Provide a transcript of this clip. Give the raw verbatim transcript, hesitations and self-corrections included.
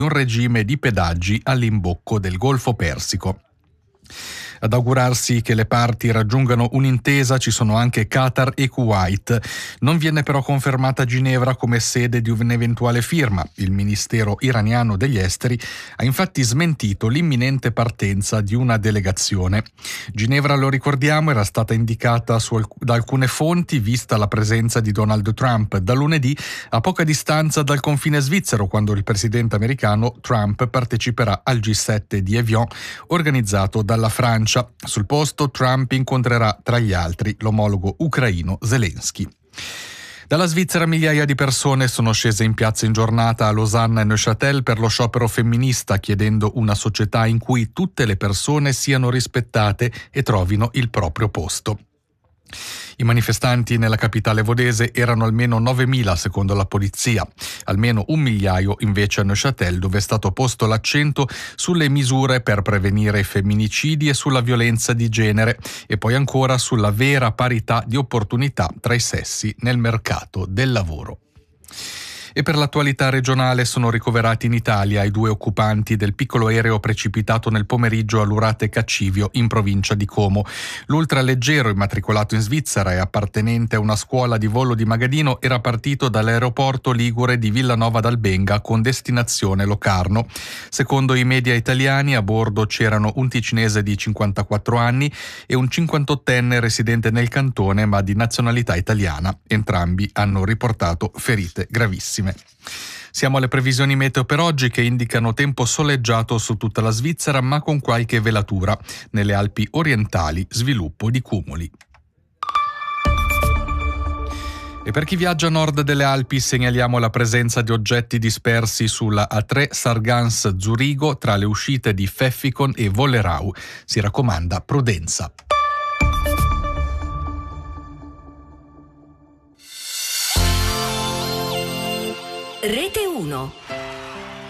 un regime di pedaggi all'imbocco del Golfo Persico. Ad augurarsi che le parti raggiungano un'intesa ci sono anche Qatar e Kuwait. Non viene però confermata Ginevra come sede di un'eventuale firma. Il Ministero iraniano degli Esteri ha infatti smentito l'imminente partenza di una delegazione. Ginevra, lo ricordiamo, era stata indicata su, da alcune fonti vista la presenza di Donald Trump da lunedì a poca distanza dal confine svizzero, quando il presidente americano Trump parteciperà al G sette di Evian organizzato dalla Francia. Sul posto Trump incontrerà tra gli altri l'omologo ucraino Zelensky. Dalla Svizzera migliaia di persone sono scese in piazza in giornata a Losanna e Neuchâtel per lo sciopero femminista, chiedendo una società in cui tutte le persone siano rispettate e trovino il proprio posto. I manifestanti nella capitale vodese erano almeno novemila secondo la polizia, almeno un migliaio invece a Neuchâtel, dove è stato posto l'accento sulle misure per prevenire i femminicidi e sulla violenza di genere, e poi ancora sulla vera parità di opportunità tra i sessi nel mercato del lavoro. E per l'attualità regionale sono ricoverati in Italia i due occupanti del piccolo aereo precipitato nel pomeriggio a Lurate Caccivio in provincia di Como. L'ultraleggero, immatricolato in Svizzera e appartenente a una scuola di volo di Magadino, era partito dall'aeroporto ligure di Villanova d'Albenga con destinazione Locarno. Secondo i media italiani a bordo c'erano un ticinese di cinquantaquattro anni e un cinquantottenne residente nel cantone ma di nazionalità italiana. Entrambi hanno riportato ferite gravissime. Siamo alle previsioni meteo per oggi, che indicano tempo soleggiato su tutta la Svizzera ma con qualche velatura. Nelle Alpi orientali sviluppo di cumuli. E per chi viaggia a nord delle Alpi segnaliamo la presenza di oggetti dispersi sulla A tre Sargans-Zurigo tra le uscite di Pfäffikon e Wollerau. Si raccomanda prudenza. Rete uno.